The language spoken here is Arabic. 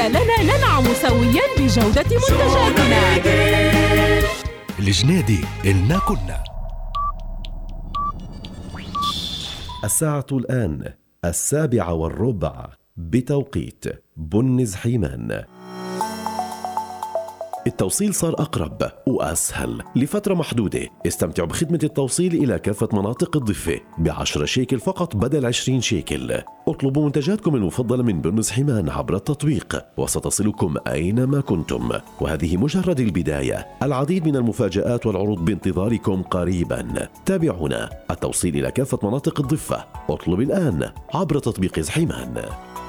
لنا ننعم سويا بجودة منتجاتنا. الجنيدي إلنا كنا. الساعة الآن 7:15 بتوقيت بنز حيمان. التوصيل صار أقرب وأسهل لفترة محدودة. استمتعوا بخدمة التوصيل إلى كافة مناطق الضفة ب10 شيكل فقط بدل 20 شيكل. اطلبوا منتجاتكم المفضلة من بنز حيمان عبر التطبيق وستصلكم أينما كنتم. وهذه مجرد البداية، العديد من المفاجآت والعروض بانتظاركم قريبا. تابعونا، التوصيل إلى كافة مناطق الضفة. اطلب الآن عبر تطبيق حيمان.